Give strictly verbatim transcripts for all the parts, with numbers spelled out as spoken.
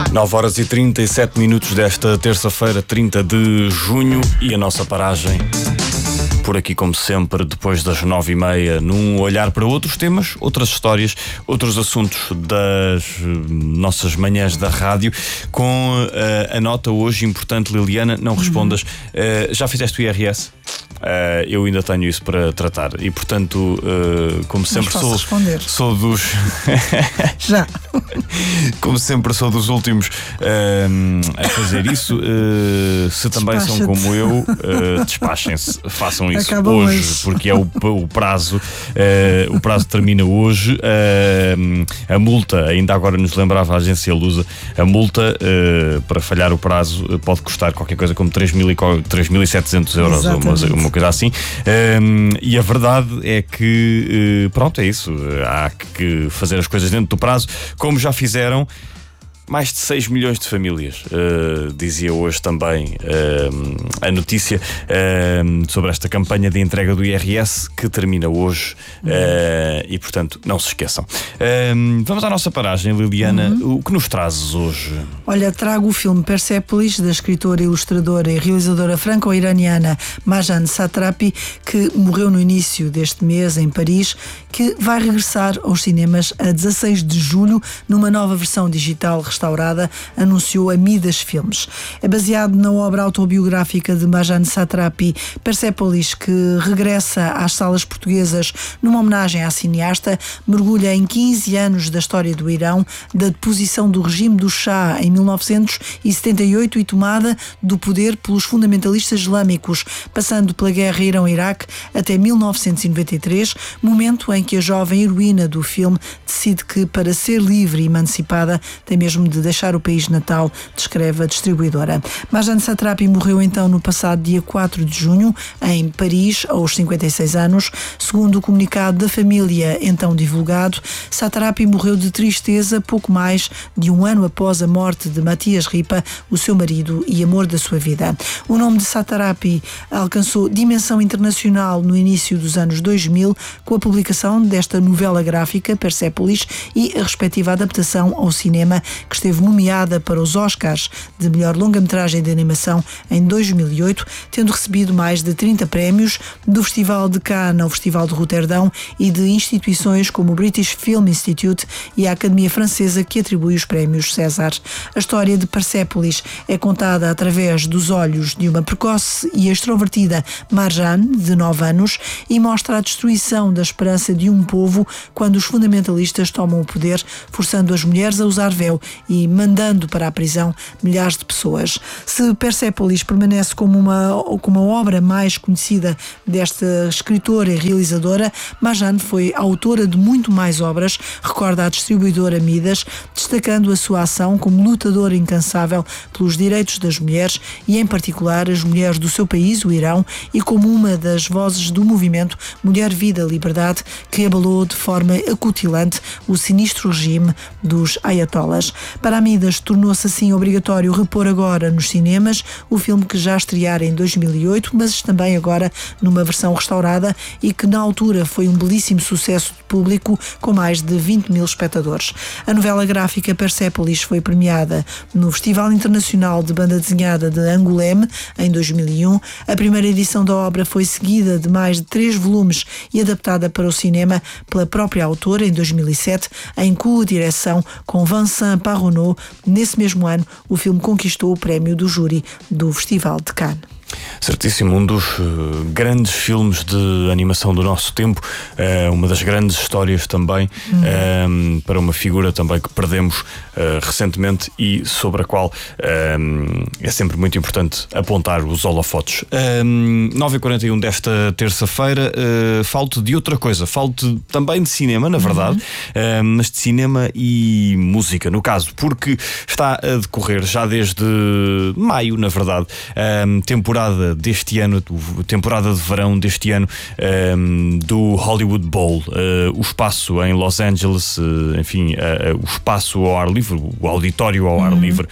nove horas e trinta e sete minutos desta terça-feira, trinta de junho, e a nossa paragem por aqui, como sempre, depois das nove e meia, num olhar para outros temas, outras histórias, outros assuntos das nossas manhãs da rádio, com uh, a nota hoje importante. Liliana, não respondas. Uh, já fizeste o I R S? Uh, eu ainda tenho isso para tratar e, portanto, uh, como sempre sou, sou dos já como sempre sou dos últimos uh, a fazer isso. Uh, se também são como eu, uh, despachem-se, façam isso hoje, hoje, porque é o, o prazo uh, o prazo termina hoje. Uh, a multa, ainda agora nos lembrava a agência Lusa, a multa uh, para falhar o prazo uh, pode custar qualquer coisa como três mil e setecentos euros, ou uma, uma coisa assim. Um, e a verdade é que, uh, pronto, é isso. Há que fazer as coisas dentro do prazo, como já fizeram mais de seis milhões de famílias. Uh, dizia hoje também uh, a notícia uh, sobre esta campanha de entrega do I R S, que termina hoje, uh, e, portanto, não se esqueçam. Uh, vamos à nossa paragem, Liliana. Uhum. O que nos trazes hoje? Olha, trago o filme Persepolis, da escritora, ilustradora e realizadora franco-iraniana Marjane Satrapi, que morreu no início deste mês em Paris, que vai regressar aos cinemas a dezasseis de julho numa nova versão digital restaurada, anunciou a Midas Filmes. É baseado na obra autobiográfica de Marjane Satrapi, Persepolis, que regressa às salas portuguesas numa homenagem à cineasta, mergulha em quinze anos da história do Irão, da deposição do regime do Shah em mil novecentos e setenta e oito e tomada do poder pelos fundamentalistas islâmicos, passando pela guerra Irão-Iraque até mil novecentos e noventa e três, momento em que a jovem heroína do filme decide que, para ser livre e emancipada, tem mesmo de deixar o país natal, descreve a distribuidora. Marjane Satrapi morreu então no passado dia quatro de junho, em Paris, aos cinquenta e seis anos. Segundo o comunicado da família então divulgado, Satrapi morreu de tristeza pouco mais de um ano após a morte de Matias Ripa, o seu marido e amor da sua vida. O nome de Satrapi alcançou dimensão internacional no início dos anos dois mil, com a publicação desta novela gráfica, Persepolis, e a respectiva adaptação ao cinema, que esteve nomeada para os Oscars de melhor longa-metragem de animação em dois mil e oito, tendo recebido mais de trinta prémios do Festival de Cannes ao Festival de Roterdão e de instituições como o British Film Institute e a Academia Francesa, que atribui os prémios César. A história de Persepolis é contada através dos olhos de uma precoce e extrovertida Marjane, de nove anos, e mostra a destruição da esperança de um povo quando os fundamentalistas tomam o poder, forçando as mulheres a usar véu e mandando para a prisão milhares de pessoas. Se Persepolis permanece como uma, como uma obra mais conhecida desta escritora e realizadora, Marjane foi autora de muito mais obras, recorda a distribuidora Midas, destacando a sua ação como lutadora incansável pelos direitos das mulheres e, em particular, as mulheres do seu país, o Irão, e como uma das vozes do movimento Mulher, Vida, Liberdade, que abalou de forma acutilante o sinistro regime dos ayatollahs. Para a Midas, tornou-se assim obrigatório repor agora nos cinemas o filme que já estreara em dois mil e oito, mas também agora numa versão restaurada, e que na altura foi um belíssimo sucesso de público, com mais de vinte mil espectadores. A novela gráfica Persepolis foi premiada no Festival Internacional de Banda Desenhada de Angoulême em dois mil e um. A primeira edição da obra foi seguida de mais de três volumes e adaptada para o cinema pela própria autora em dois mil e sete, em co-direção com Vincent Parronot. Nesse mesmo ano, o filme conquistou o prémio do júri do Festival de Cannes. Certíssimo, um dos uh, grandes filmes de animação do nosso tempo, uh, uma das grandes histórias também, uhum. um, para uma figura também que perdemos uh, recentemente e sobre a qual um, é sempre muito importante apontar os holofotes. Um, nove e quarenta e um desta terça-feira, uh, falo-te de outra coisa, falo-te também de cinema, na verdade, uhum. uh, mas de cinema e música, no caso, porque está a decorrer já desde maio, na verdade, um, temporada temporada deste ano, a temporada de verão deste ano um, do Hollywood Bowl. Uh, o espaço em Los Angeles, uh, enfim, uh, uh, o espaço ao ar livre, o auditório ao ar uhum. livre,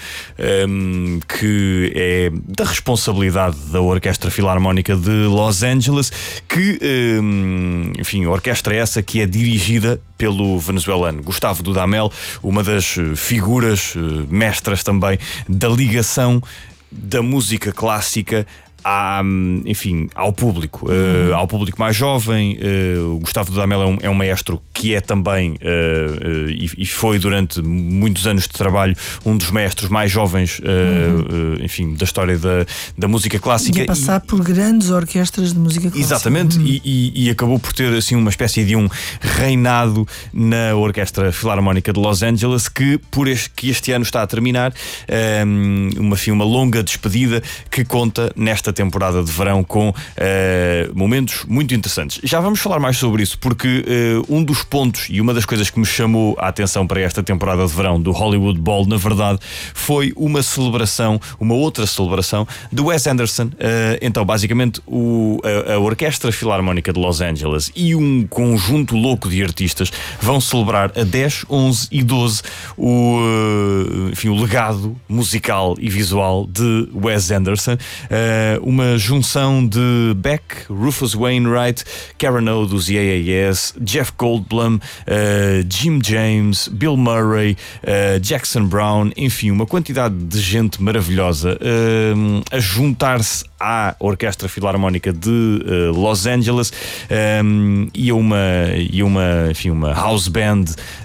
um, que é da responsabilidade da Orquestra Filarmónica de Los Angeles, que, um, enfim, a orquestra é essa que é dirigida pelo venezuelano Gustavo Dudamel, uma das figuras uh, mestras também da ligação da música clássica à, enfim, ao público, uh, ao público mais jovem. Uh, o Gustavo Dudamel é um, é um maestro que é também, uh, uh, e, e foi durante muitos anos de trabalho, um dos maestros mais jovens, uh, uhum. uh, enfim, da história da, da música clássica. E a passar e, por grandes orquestras de música clássica. Exatamente, uhum. e, e, e acabou por ter assim uma espécie de um reinado na Orquestra Filarmónica de Los Angeles, que, por este, que este ano está a terminar, um, uma, enfim, uma longa despedida que conta nesta temporada de verão com uh, momentos muito interessantes. Já vamos falar mais sobre isso, porque uh, um dos pontos e uma das coisas que me chamou a atenção para esta temporada de verão do Hollywood Bowl, na verdade, foi uma celebração, uma outra celebração de Wes Anderson. Uh, então, basicamente, o, a, a Orquestra Filarmónica de Los Angeles e um conjunto louco de artistas vão celebrar a dez, onze e doze o, uh, enfim, o legado musical e visual de Wes Anderson. Uh, uma junção de Beck, Rufus Wainwright, Karen O dos Yeah Yeah Yeahs, Jeff Goldblum, uh, Jim James, Bill Murray, uh, Jackson Browne, enfim, uma quantidade de gente maravilhosa uh, a juntar-se à Orquestra Filarmónica de uh, Los Angeles um, e a uma, e uma, enfim, uma house band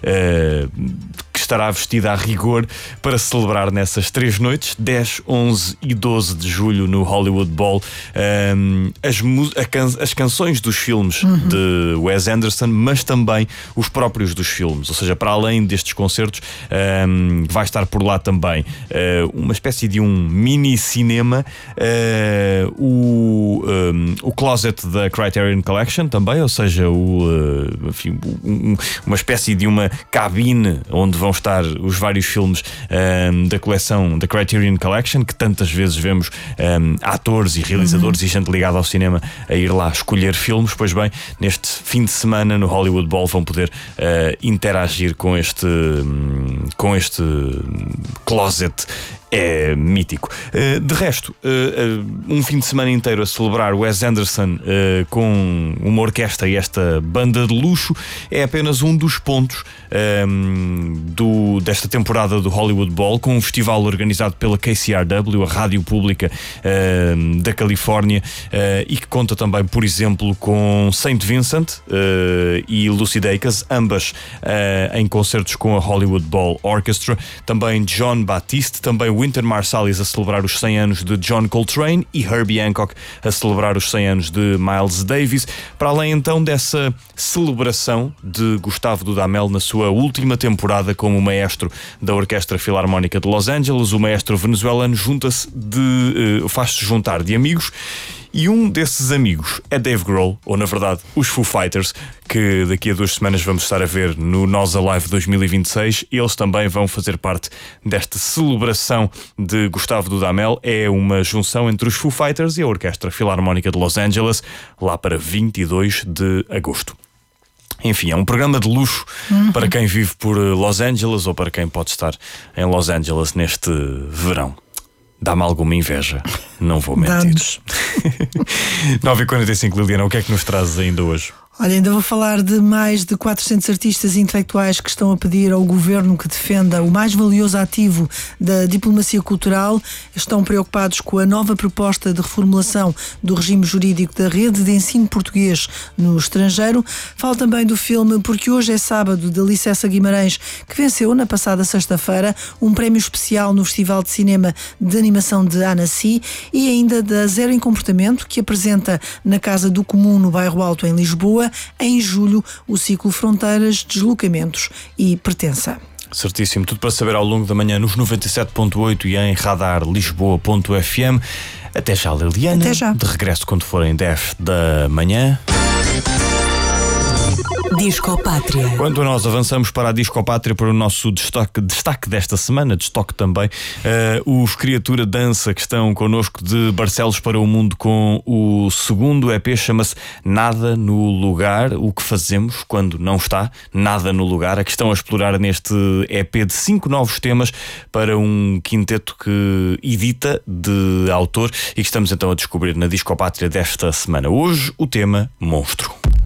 uh, que estará vestida a rigor para celebrar nessas três noites, dez, onze e doze de julho, no Hollywood Bowl, um, as, can as canções dos filmes uhum. de Wes Anderson, mas também os próprios dos filmes. Ou seja, para além destes concertos, um, vai estar por lá também uh, uma espécie de um mini cinema, uh, o, um, o closet da Criterion Collection também, ou seja, o, uh, enfim, um, uma espécie de uma cabine onde vão estar os vários filmes um, da coleção da Criterion Collection, que tantas vezes vemos um, atores e realizadores uhum. e gente ligada ao cinema a ir lá escolher filmes. Pois bem, neste fim de semana no Hollywood Bowl vão poder uh, interagir com este, um, com este closet. É mítico. Uh, de resto, uh, uh, um fim de semana inteiro a celebrar Wes Anderson uh, com uma orquestra e esta banda de luxo é apenas um dos pontos um, do, desta temporada do Hollywood Bowl, com um festival organizado pela K C R W, a rádio pública uh, da Califórnia, uh, e que conta também, por exemplo, com Saint Vincent uh, e Lucy Dacus, ambas uh, em concertos com a Hollywood Bowl Orchestra, também John Batiste, também Wynton Marsalis a celebrar os cem anos de John Coltrane e Herbie Hancock a celebrar os cem anos de Miles Davis, para além então dessa celebração de Gustavo Dudamel na sua última temporada como maestro da Orquestra Filarmónica de Los Angeles. O maestro venezuelano junta-se de, uh, faz-se juntar de amigos. E um desses amigos é Dave Grohl, ou na verdade os Foo Fighters, que daqui a duas semanas vamos estar a ver no Nós Alive dois mil e vinte e seis. Eles também vão fazer parte desta celebração de Gustavo Dudamel. É uma junção entre os Foo Fighters e a Orquestra Filarmónica de Los Angeles, lá para vinte e dois de agosto. Enfim, é um programa de luxo uhum. para quem vive por Los Angeles ou para quem pode estar em Los Angeles neste verão. Dá-me alguma inveja, não vou mentir. nove e quarenta e cinco, Liliana, o que é que nos trazes ainda hoje? Olha, ainda vou falar de mais de quatrocentos artistas intelectuais que estão a pedir ao governo que defenda o mais valioso ativo da diplomacia cultural. Estão preocupados com a nova proposta de reformulação do regime jurídico da rede de ensino português no estrangeiro. Falo também do filme Porque Hoje é Sábado, de Licessa Guimarães, que venceu na passada sexta-feira um prémio especial no Festival de Cinema de Animação de Annecy, e ainda da Zero em Comportamento, que apresenta na Casa do Comum, no Bairro Alto, em Lisboa, em julho, o ciclo Fronteiras, Deslocamentos e Pertença. Certíssimo, tudo para saber ao longo da manhã nos noventa e sete ponto oito e em radar lisboa ponto f m. Até já, Liliana. Até já. De regresso quando forem dez da manhã. Discopátria. Quando nós avançamos para a Discopátria, para o nosso destaque, destaque desta semana, destaque também, uh, os Criatura Dança, que estão connosco de Barcelos para o Mundo com o segundo E P, chama-se Nada no Lugar. O que fazemos quando não está nada no lugar? A questão a explorar neste E P de cinco novos temas para um quinteto que edita, de autor, e que estamos então a descobrir na Discopátria desta semana. Hoje o tema Monstro.